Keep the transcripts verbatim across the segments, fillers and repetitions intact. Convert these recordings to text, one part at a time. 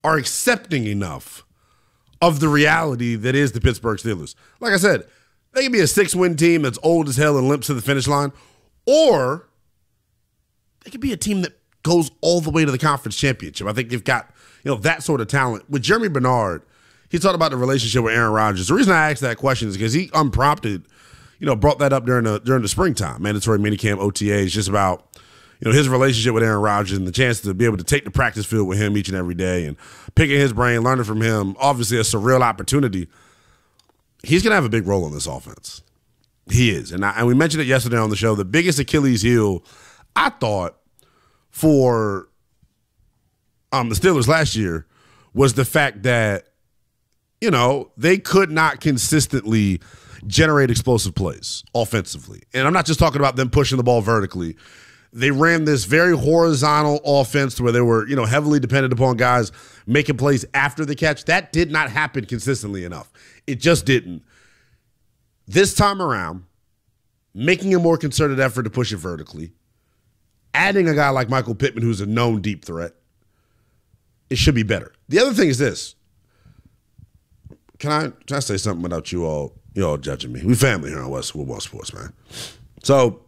are accepting enough of the reality that is the Pittsburgh Steelers. Like I said, they can be a six-win team that's old as hell and limps to the finish line, or they could be a team that goes all the way to the conference championship. I think they've got, you know, that sort of talent. With Jeremy Bernard, he talked about the relationship with Aaron Rodgers. The reason I asked that question is because he unprompted, you know, brought that up during the during the springtime, mandatory minicamp O T As, just about, you know, his relationship with Aaron Rodgers and the chance to be able to take the practice field with him each and every day and picking his brain, learning from him. Obviously, a surreal opportunity. He's going to have a big role in this offense. He is. And, I, and we mentioned it yesterday on the show. The biggest Achilles heel, I thought, for um, the Steelers last year was the fact that, you know, they could not consistently generate explosive plays offensively. And I'm not just talking about them pushing the ball vertically. They ran this very horizontal offense where they were, you know, heavily dependent upon guys making plays after the catch. That did not happen consistently enough. It just didn't. This time around, making a more concerted effort to push it vertically, adding a guy like Michael Pittman, who's a known deep threat, it should be better. The other thing is this. Can I, can I say something without you all, you all judging me? We family here on West Football Sports, man. So,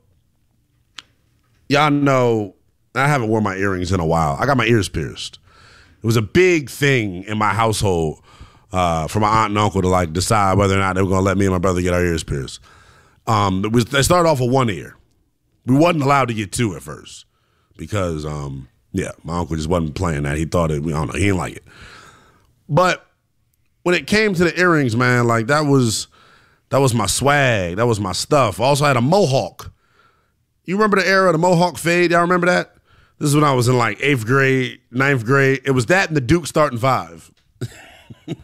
y'all know I haven't worn my earrings in a while. I got my ears pierced. It was a big thing in my household uh, for my aunt and uncle to like decide whether or not they were going to let me and my brother get our ears pierced. Um, it was, they started off with one ear. We wasn't allowed to get two at first because, um, yeah, my uncle just wasn't playing that. He thought it, I don't know, he didn't like it. But when it came to the earrings, man, like that was that was my swag. That was my stuff. I also had a mohawk. You remember the era of the mohawk fade? Y'all remember that? This is when I was in like eighth grade, ninth grade. It was that and the Duke starting five. In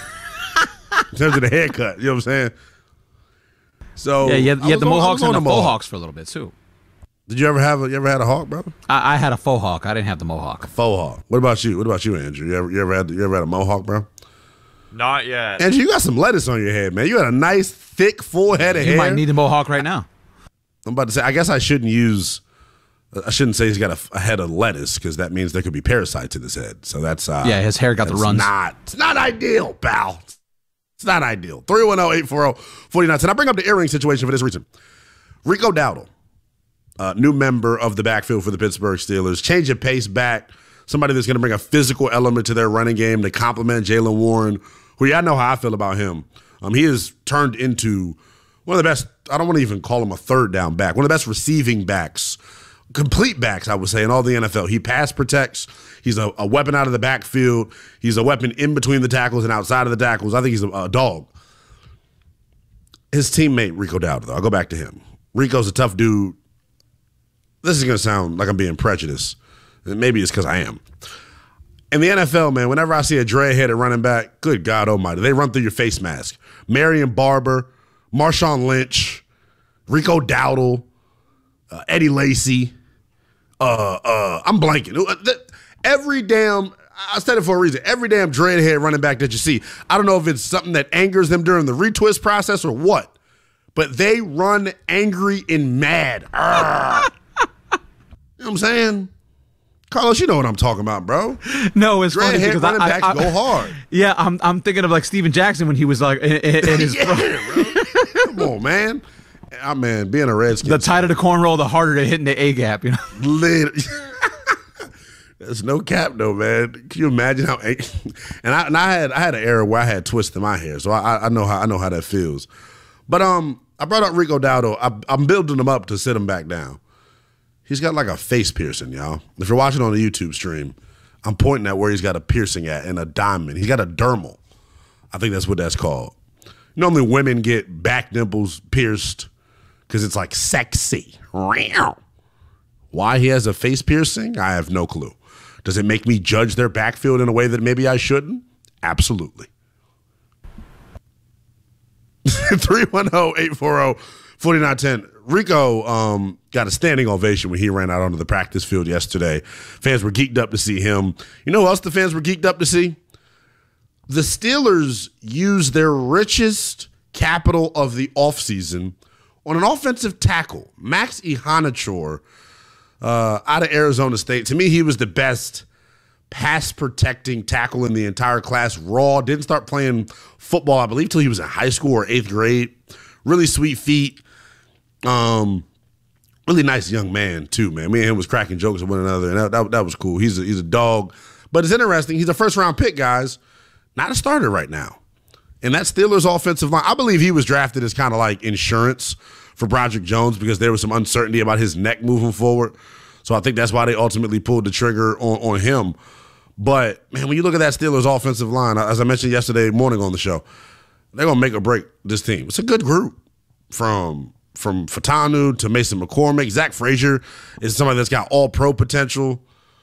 terms of the haircut, you know what I'm saying? So yeah, you had, you had the on, Mohawks and the Mohawk. faux hawks for a little bit too. Did you ever have a you ever had a hawk, brother? I, I had a faux hawk. I didn't have the Mohawk. A faux hawk. What about you? What about you, Andrew? You ever you ever had you ever had a mohawk, bro? Not yet. Andrew, you got some lettuce on your head, man. You had a nice, thick, full head of you hair. You might need a mohawk right now. I'm about to say, I guess I shouldn't use, I shouldn't say he's got a, a head of lettuce because that means there could be parasites in his head. So that's uh, yeah, his hair got the runs. Not, it's not ideal, pal. It's not ideal. three one zero, eight four zero, four nine one zero. I bring up the earring situation for this reason. Rico Dowdle, uh, new member of the backfield for the Pittsburgh Steelers, change of pace back, somebody that's going to bring a physical element to their running game to complement Jaylen Warren, who y'all know how I feel about him. Um, he has turned into one of the best, I don't want to even call him a third down back, one of the best receiving backs, complete backs, I would say, in all the N F L. He pass protects. He's a, a weapon out of the backfield. He's a weapon in between the tackles and outside of the tackles. I think he's a, a dog. His teammate, Rico Dowdle, though, I'll go back to him. Rico's a tough dude. This is going to sound like I'm being prejudiced. Maybe it's because I am. In the N F L, man, whenever I see a dread-headed running back, good God almighty, they run through your face mask. Marion Barber, Marshawn Lynch, Rico Dowdle, uh, Eddie Lacy. Uh, uh, I'm blanking. Every damn, I said it for a reason, every damn dreadhead running back that you see, I don't know if it's something that angers them during the retwist process or what, but they run angry and mad. You know what I'm saying? Carlos, you know what I'm talking about, bro. No, it's funny because running I, backs I, I, go hard. Yeah, I'm I'm thinking of like Steven Jackson when he was like in, in, in his yeah, bro. Come on, man. I mean, being a Redskin. The tighter the cornrow, the harder they're hitting the A gap. You know, Literally. There's no cap though, man. Can you imagine how? And I and I had I had an era where I had twists in my hair, so I I know how I know how that feels. But um, I brought up Rico Dowdle. I, I'm building him up to sit him back down. He's got like a face piercing, y'all. If you're watching on the YouTube stream, I'm pointing at where he's got a piercing at and a diamond. He's got a dermal. I think that's what that's called. Normally women get back nipples pierced because it's like sexy. Why he has a face piercing, I have no clue. Does it make me judge their backfield in a way that maybe I shouldn't? Absolutely. three one zero, eight four zero, four nine one zero. Rico um, got a standing ovation when he ran out onto the practice field yesterday. Fans were geeked up to see him. You know who else the fans were geeked up to see? The Steelers used their richest capital of the offseason on an offensive tackle, Max Ihanachor, uh, out of Arizona State. To me, he was the best pass protecting tackle in the entire class. Raw, didn't start playing football, I believe, till he was in high school or eighth grade. Really sweet feet. Um, really nice young man too, man. Me and him was cracking jokes with one another, and that, that, that was cool. He's a, he's a dog. But it's interesting. He's a first round pick, guys. Not a starter right now. And that Steelers offensive line, I believe he was drafted as kind of like insurance for Broderick Jones because there was some uncertainty about his neck moving forward. So I think that's why they ultimately pulled the trigger on, on him. But, man, when you look at that Steelers offensive line, as I mentioned yesterday morning on the show, they're going to make or break this team. It's a good group from from Fatanu to Mason McCormick. Zach Frazier is somebody that's got all-pro potential.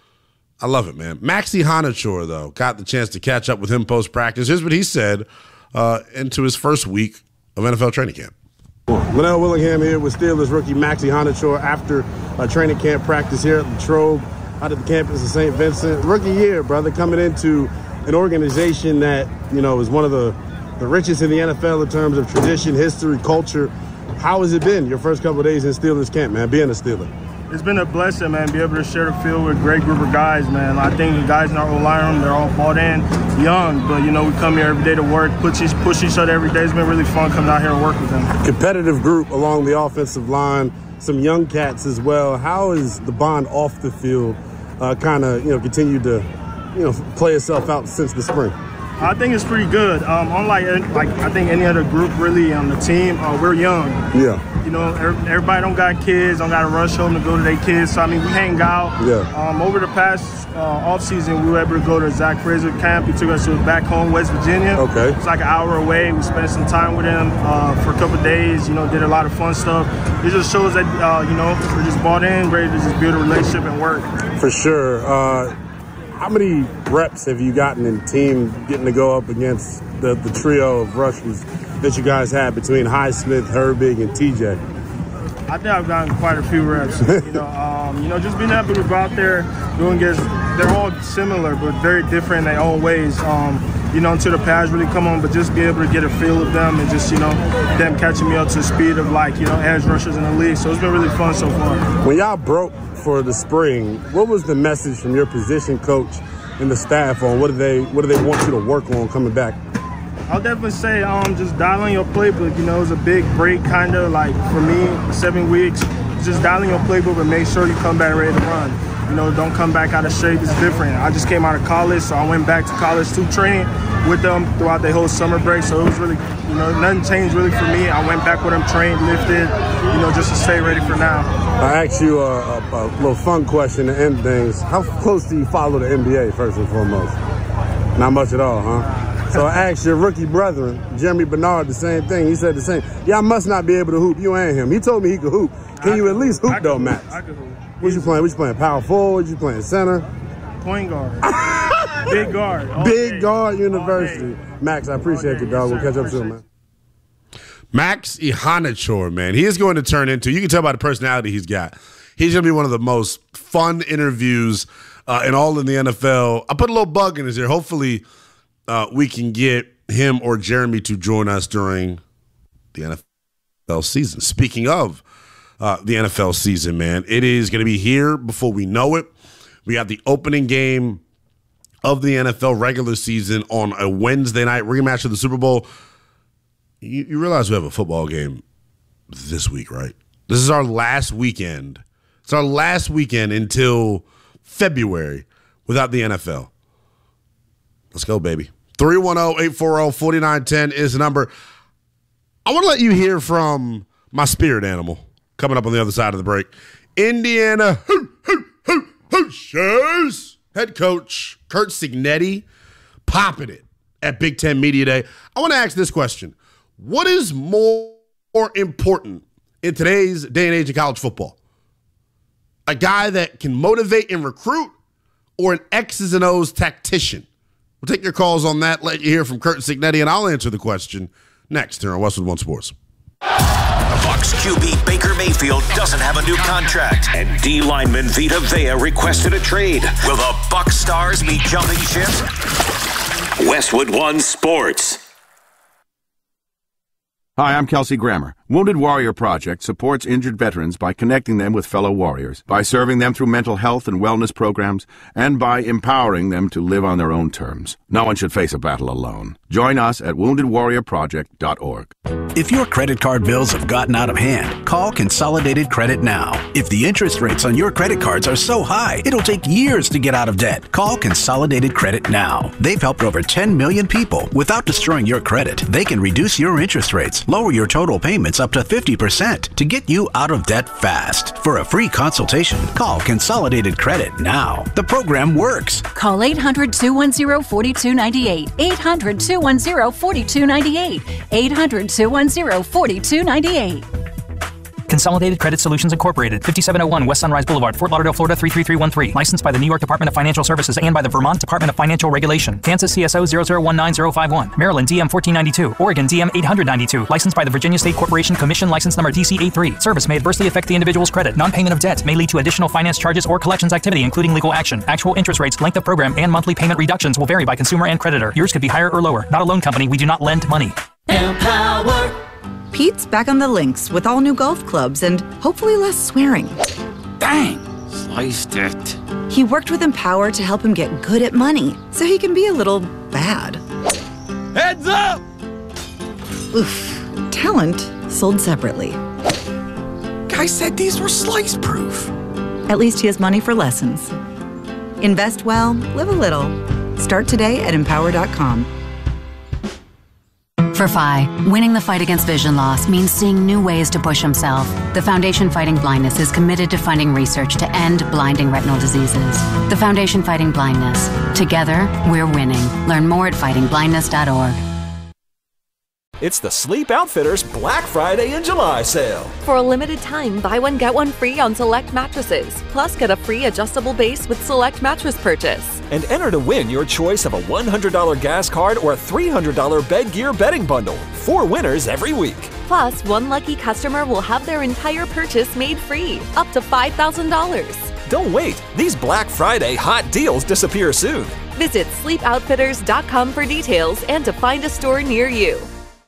I love it, man. Maxie Hanachor, though, got the chance to catch up with him post-practice. Here's what he said uh, into his first week of N F L training camp. Linnell Willingham here with Steelers rookie Maxie Hanachor after a training camp practice here at Latrobe out at the campus of Saint Vincent. Rookie year, brother, coming into an organization that, you know, is one of the, the richest in the N F L in terms of tradition, history, culture. How has it been your first couple of days in Steelers camp, man, being a Steeler? It's been a blessing, man, be able to share the field with a great group of guys, man. I think the guys in our O-line room, they're all bought in, young, but, you know, we come here every day to work, push each, push each other every day. It's been really fun coming out here and work with them. Competitive group along the offensive line, some young cats as well. How is the bond off the field uh, kind of, you know, continued to, you know, play itself out since the spring? I think it's pretty good. Um, unlike, like, I think any other group really on the team, uh, we're young. Yeah. You know, everybody don't got kids, don't got to rush home to go to their kids. So, I mean, we hang out. Yeah. Um, over the past uh, offseason, we were able to go to Zach Frazier camp. He took us to back home, West Virginia. Okay. It's like an hour away. We spent some time with him uh, for a couple of days, you know, did a lot of fun stuff. It just shows that, uh, you know, we're just bought in, ready to just build a relationship and work. For sure. Uh, how many reps have you gotten in team getting to go up against the, the trio of rushers that you guys had between Highsmith, Herbig, and T J? I think I've gotten quite a few reps. You know, um, you know, just being able to go out there doing this. They're all similar, but very different in their own ways. Um, you know, until the pads really come on, but just be able to get a feel of them and just, you know, them catching me up to the speed of, like, you know, edge rushers in the league. So it's been really fun so far. When y'all broke for the spring, what was the message from your position coach and the staff on what do they what do they want you to work on coming back? I'll definitely say um, just dialing your playbook. You know, it was a big break, kind of like for me, seven weeks. Just dialing your playbook and make sure you come back ready to run. You know, don't come back out of shape. It's different. I just came out of college, so I went back to college to train with them throughout the whole summer break. So it was really, you know, nothing changed really for me. I went back with them, trained, lifted, you know, just to stay ready for now. I asked you a, a, a little fun question to end things. How close do you follow the N B A, first and foremost? Not much at all, huh? So I asked your rookie brethren, Jeremy Bernard, the same thing. He said the same. Y'all must not be able to hoop, you and him. He told me he could hoop. Can I you at least hoop, though, Max? I could hoop. What you playing? What you playing? Power forward? You playing center? Point guard. Big guard. Big day. guard university. Max, I appreciate you, dog. Yes, we'll catch up soon, man. Max Hanachor, man. He is going to turn into, you can tell by the personality he's got, he's going to be one of the most fun interviews uh, in all in the N F L. I put a little bug in his ear. Hopefully uh, we can get him or Jeremy to join us during the N F L season. Speaking of uh, the N F L season, man, it is going to be here before we know it. We got the opening game of the N F L regular season on a Wednesday night rematch of the Super Bowl. You, you realize we have a football game this week, right? This is our last weekend. It's our last weekend until February without the N F L. Let's go, baby. three one zero, eight four zero, four nine one zero is the number. I want to let you hear from my spirit animal coming up on the other side of the break. Indiana hoo, hoo, hoo, Hoosiers head coach Curt Cignetti popping it at Big Ten Media Day. I want to ask this question. What is more important in today's day and age of college football? A guy that can motivate and recruit, or an X's and O's tactician? We'll take your calls on that, let you hear from Curt Cignetti, and I'll answer the question next here on Westwood One Sports. Bucs Q B Baker Mayfield doesn't have a new contract, and D lineman Vita Vea requested a trade. Will the Bucs stars be jumping ship? Westwood One Sports. Hi, I'm Kelsey Grammer. Wounded Warrior Project supports injured veterans by connecting them with fellow warriors, by serving them through mental health and wellness programs, and by empowering them to live on their own terms. No one should face a battle alone. Join us at wounded warrior project dot org. If your credit card bills have gotten out of hand, call Consolidated Credit now. If the interest rates on your credit cards are so high, it'll take years to get out of debt. Call Consolidated Credit now. They've helped over ten million people. Without destroying your credit, they can reduce your interest rates, lower your total payments up to fifty percent to get you out of debt fast. For a free consultation, call Consolidated Credit now. The program works. Call eight hundred, two one zero, four two nine eight. eight hundred, two one zero, four two nine eight. eight hundred, two one zero, four two nine eight. Consolidated Credit Solutions Incorporated, fifty-seven oh one West Sunrise Boulevard, Fort Lauderdale, Florida three three three one three. Licensed by the New York Department of Financial Services and by the Vermont Department of Financial Regulation. Kansas C S O zero zero one nine zero five one. Maryland D M fourteen ninety-two. Oregon D M eight ninety-two. Licensed by the Virginia State Corporation Commission, license number D C eighty-three. Service may adversely affect the individual's credit. Non-payment of debt may lead to additional finance charges or collections activity, including legal action. Actual interest rates, length of program, and monthly payment reductions will vary by consumer and creditor. Yours could be higher or lower. Not a loan company. We do not lend money. Empower. Pete's back on the links with all new golf clubs and hopefully less swearing. Dang, sliced it. He worked with Empower to help him get good at money so he can be a little bad. Heads up! Oof. Talent sold separately. Guy said these were slice proof. At least he has money for lessons. Invest well, live a little. Start today at empower dot com. For Phi, winning the fight against vision loss means seeing new ways to push himself. The Foundation Fighting Blindness is committed to funding research to end blinding retinal diseases. The Foundation Fighting Blindness. Together, we're winning. Learn more at fighting blindness dot org. It's the Sleep Outfitters Black Friday and July sale. For a limited time, buy one, get one free on select mattresses. Plus, get a free adjustable base with select mattress purchase. And enter to win your choice of a one hundred dollars gas card or a three hundred dollars bed gear bedding bundle. Four winners every week. Plus, one lucky customer will have their entire purchase made free, up to five thousand dollars. Don't wait. These Black Friday hot deals disappear soon. Visit sleep outfitters dot com for details and to find a store near you.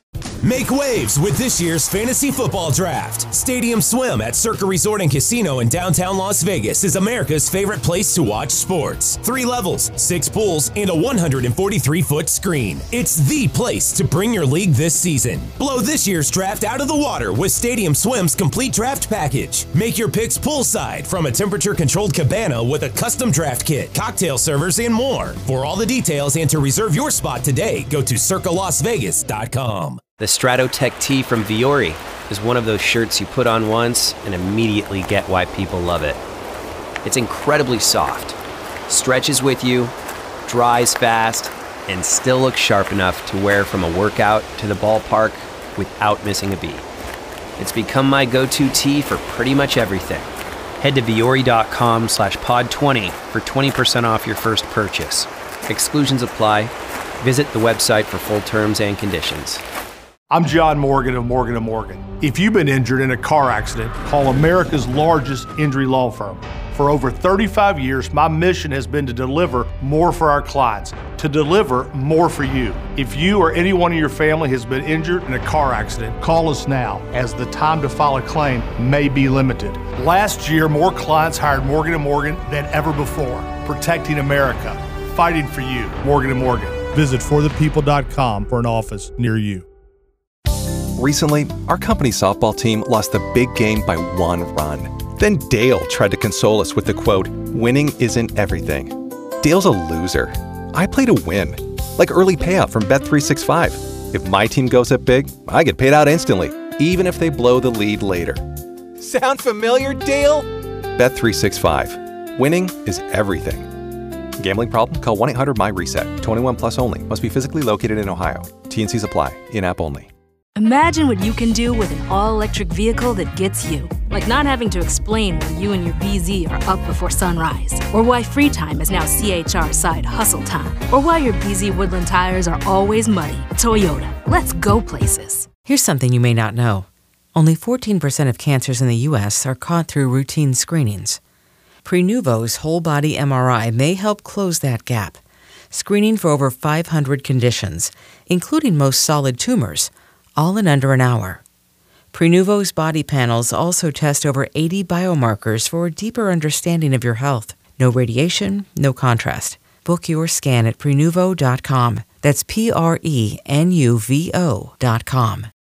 Make waves with this year's fantasy football draft. Stadium Swim at Circa Resort and Casino in downtown Las Vegas is America's favorite place to watch sports. Three levels, six pools, and a one hundred forty-three foot screen. It's the place to bring your league this season. Blow this year's draft out of the water with Stadium Swim's complete draft package. Make your picks poolside from a temperature-controlled cabana with a custom draft kit, cocktail servers, and more. For all the details and to reserve your spot today, go to circa las vegas dot com. The Stratotech tee from Viore is one of those shirts you put on once and immediately get why people love it. It's incredibly soft, stretches with you, dries fast, and still looks sharp enough to wear from a workout to the ballpark without missing a beat. It's become my go-to tee for pretty much everything. Head to Viore dot com slash pod twenty for twenty percent off your first purchase. Exclusions apply. Visit the website for full terms and conditions. I'm John Morgan of Morgan and Morgan. If you've been injured in a car accident, call America's largest injury law firm. For over thirty-five years, my mission has been to deliver more for our clients, to deliver more for you. If you or anyone in your family has been injured in a car accident, call us now, as the time to file a claim may be limited. Last year, more clients hired Morgan and Morgan than ever before, protecting America, fighting for you. Morgan and Morgan. Visit for the people dot com for an office near you. Recently, our company softball team lost the big game by one run. Then Dale tried to console us with the quote, "Winning isn't everything." Dale's a loser. I play to win. Like early payout from Bet three sixty-five. If my team goes up big, I get paid out instantly, even if they blow the lead later. Sound familiar, Dale? Bet three sixty-five. Winning is everything. Gambling problem? Call one eight hundred M Y reset. twenty-one plus only. Must be physically located in Ohio. T N Cs apply. In-app only. Imagine what you can do with an all-electric vehicle that gets you. Like not having to explain why you and your B Z are up before sunrise. Or why free time is now C H R side hustle time. Or why your B Z Woodland tires are always muddy. Toyota. Let's go places. Here's something you may not know. Only fourteen percent of cancers in the U S are caught through routine screenings. Prenuvo's whole-body M R I may help close that gap. Screening for over five hundred conditions, including most solid tumors, all in under an hour. Prenuvo's body panels also test over eighty biomarkers for a deeper understanding of your health. No radiation, no contrast. Book your scan at Prenuvo dot com. That's P R E N U V O dot com.